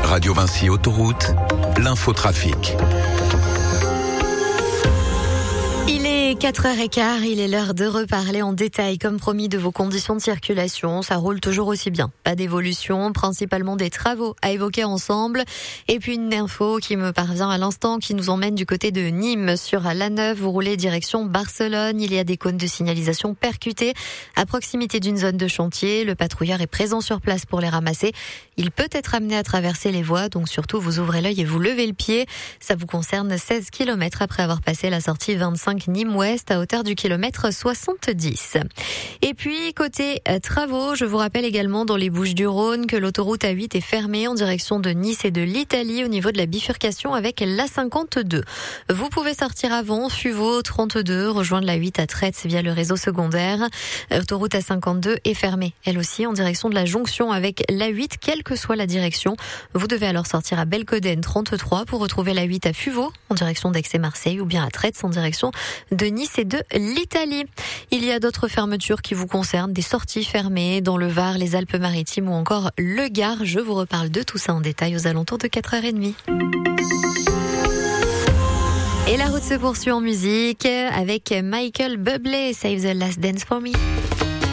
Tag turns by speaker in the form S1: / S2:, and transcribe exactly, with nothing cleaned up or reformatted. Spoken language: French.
S1: Radio Vinci Autoroute, l'infotrafic.
S2: Il est quatre heures quinze, il est l'heure de reparler en détail, comme promis, de vos conditions de circulation. Ça roule toujours aussi bien. Pas d'évolution, principalement des travaux à évoquer ensemble. Et puis une info qui me parvient à l'instant, qui nous emmène du côté de Nîmes. Sur l'A neuf, vous roulez direction Barcelone. Il y a des cônes de signalisation percutés à proximité d'une zone de chantier. Le patrouilleur est présent sur place pour les ramasser. Il peut être amené à traverser les voies, donc surtout vous ouvrez l'œil et vous levez le pied. Ça vous concerne seize kilomètres après avoir passé la sortie vingt-cinq Nîmes-Ouest à hauteur du kilomètre soixante-dix. Et puis, côté euh, travaux, je vous rappelle également dans les Bouches-du-Rhône que l'autoroute A huit est fermée en direction de Nice et de l'Italie au niveau de la bifurcation avec l'A cinquante-deux. Vous pouvez sortir avant, Fuveau trente-deux, rejoindre l'A huit à Traits via le réseau secondaire. L'autoroute A cinquante-deux est fermée, elle aussi, en direction de la jonction avec l'A huit, quelle que soit la direction. Vous devez alors sortir à Belcoden trente-trois pour retrouver l'A huit à Fuveau en direction d'Aix et Marseille ou bien à Traits en direction de Nice et de l'Italie. Il y a d'autres fermetures qui vous concernent, des sorties fermées dans le Var, les Alpes-Maritimes ou encore le Gard. Je vous reparle de tout ça en détail aux alentours de quatre heures trente. Et la route se poursuit en musique avec Michael Bublé, Save the Last Dance for Me.